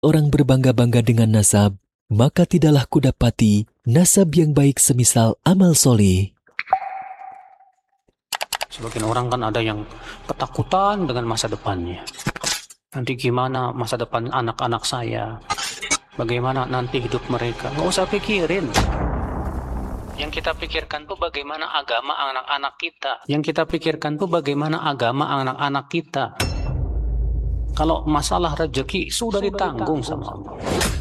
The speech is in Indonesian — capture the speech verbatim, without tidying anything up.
orang berbangga-bangga dengan nasab, maka tidaklah kudapati nasab yang baik semisal amal soleh. Sebagian orang kan ada yang ketakutan dengan masa depannya. Nanti gimana masa depan anak-anak saya? Bagaimana nanti hidup mereka? Nggak usah pikirin. Yang kita pikirkan tuh bagaimana agama anak-anak kita. Yang kita pikirkan tuh bagaimana agama anak-anak kita. Kalau masalah rezeki sudah ditanggung sama Allah.